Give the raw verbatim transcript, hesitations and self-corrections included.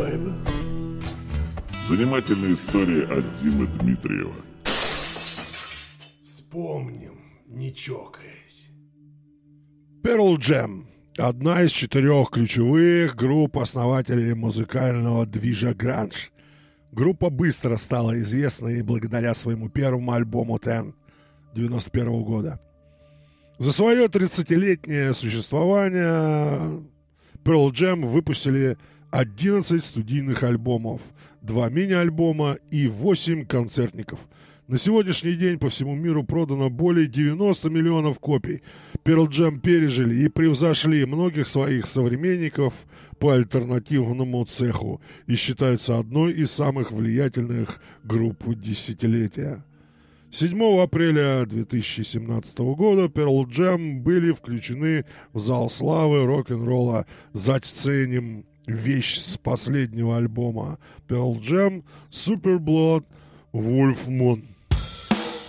Vibe. Занимательная история от Димы Дмитриева. Вспомним, не чокаясь. Pearl Jam – одна из четырех ключевых групп основателей музыкального движа гранж. Группа быстро стала известной благодаря своему первому альбому «Ten» девяносто первого года. За свое тридцатилетнее существование Pearl Jam выпустили одиннадцать студийных альбомов, два мини-альбома и восемь концертников. На сегодняшний день по всему миру продано более девяноста миллионов копий. Pearl Jam пережили и превзошли многих своих современников по альтернативному цеху и считаются одной из самых влиятельных групп десятилетия. седьмого апреля две тысячи семнадцатого года Pearl Jam были включены в зал славы рок-н-ролла. Заценим вещь с последнего альбома Pearl Jam Super Blood Wolf Moon.